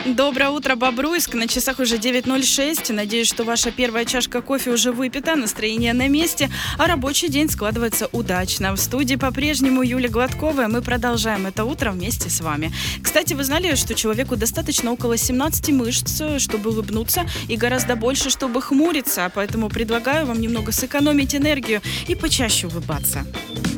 Доброе утро, Бобруйск. На часах уже 9:06. Надеюсь, что ваша первая чашка кофе уже выпита, настроение на месте, а рабочий день складывается удачно. В студии по-прежнему Юлия Гладкова, и мы продолжаем это утро вместе с вами. Кстати, вы знали, что человеку достаточно около 17 мышц, чтобы улыбнуться, и гораздо больше, чтобы хмуриться, поэтому предлагаю вам немного сэкономить энергию и почаще улыбаться.